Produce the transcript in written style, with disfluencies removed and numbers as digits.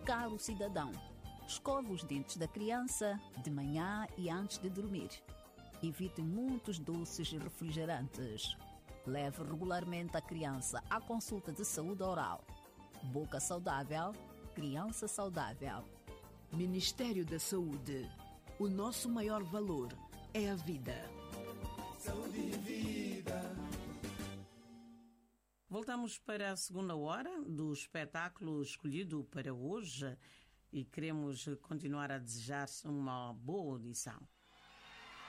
Caro cidadão, escove os dentes da criança de manhã e antes de dormir. Evite muitos doces e refrigerantes. Leve regularmente a criança à consulta de saúde oral. Boca saudável, criança saudável. Ministério da Saúde. O nosso maior valor é a vida. Saúde e vida. Voltamos para a segunda hora do espetáculo escolhido para hoje e queremos continuar a desejar uma boa audição.